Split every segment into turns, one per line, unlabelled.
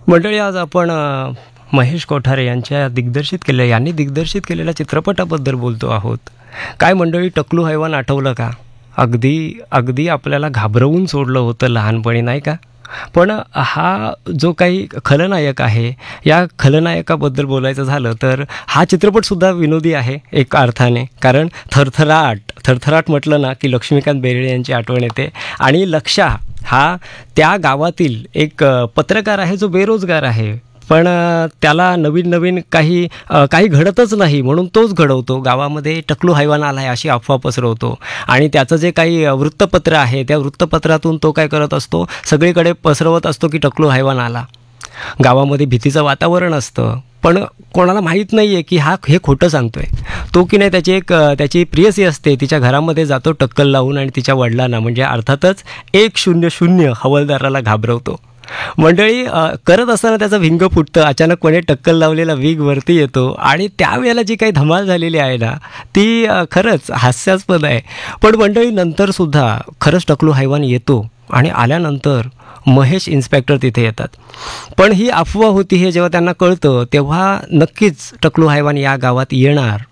मंडळी, आज आपण महेश कोठारे यांनी दिग्दर्शित केलेल्या चित्रपटाबद्दल बोलतो आहोत. काय मंडळी, टकलू हैवान आठवलं का? अगदी अगदी आपल्याला घाबरवून सोडलं होतं लहानपणी, नाही का? पण हा जो काही खलनायक आहे, या खलनायकाबद्दल बोलायचं झालं तर हा चित्रपटसुद्धा विनोदी आहे एक अर्थाने. कारण थरथराट म्हटलं ना की लक्ष्मीकांत बेर्डे यांची आठवण येते. आणि लक्षा हा त्या गावातील एक पत्रकार आहे जो बेरोजगार आहे. पण त्याला नवीन काही घडतच नाही म्हणून तोच घडवतो. गावामध्ये टकलू हैवान आला आहे अशी अफवा पसरवतो. आणि त्याचं जे काही वृत्तपत्र आहे त्या वृत्तपत्रातून तो काय करत असतो, सगळीकडे पसरवत असतो की टकलू हैवान आला. गावामध्ये भीतीचं वातावरण असतं. पण कोणाला माहीत नाही आहे की हे खोटं सांगतोय. तो की नाही त्याची प्रियसी असते, तिच्या घरामध्ये जातो टक्कल लावून आणि तिच्या वडिलांना म्हणजे अर्थातच 100 हवालदाराला घाबरवतो. मंडळी, करत असताना त्याचं भिंग फुटतं. अचानकपणे टक्कल लावलेला विग वरती येतो आणि त्यावेळेला जी काही धमाल झालेली आहे ना ती खरंच हास्यास्पद आहे. पण मंडळी, नंतरसुद्धा खरंच टकलू हैवान येतो आणि आल्यानंतर महेश इन्स्पेक्टर तिथे येतात. पण ही अफवा होती हे जेव्हा त्यांना कळतं तेव्हा नक्कीच टकलू हैवान या गावात येणार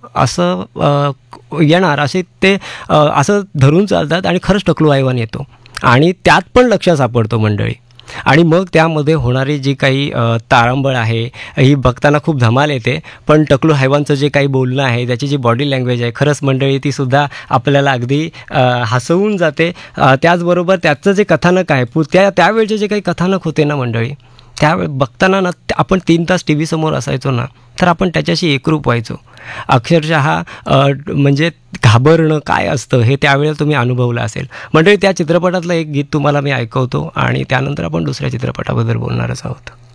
असे ते असं धरून चालतात. आणि खरंच टकलू हैवान येतो आणि त्यात पण लक्ष सापडतो मंडळी. आणि मग त्यामध्ये होणारी जी काही तारंबळ आहे ही बघताना खूप धमाल येते. पण टकलू हैवानचं जे काही बोलणं आहे, त्याची जी बॉडी लँग्वेज आहे, खरंच मंडळी तीसुद्धा आपल्याला अगदी हसवून जाते. त्याचबरोबर त्याचं जे कथानक आहे, त्यावेळचे जे काही कथानक होते ना मंडळी, त्यावेळी बघताना ना आपण 3 तास टी व्हीसमोर असायचो ना, तर आपण त्याच्याशी एकरूप व्हायचो. अक्षरशः म्हणजे घाबरणं काय असतं हे त्यावेळेला तुम्ही अनुभवलं असेल. मंडळी, त्या चित्रपटातलं एक गीत तुम्हाला मी ऐकवतो आणि त्यानंतर आपण दुसऱ्या चित्रपटाबद्दल बोलणारच आहोत.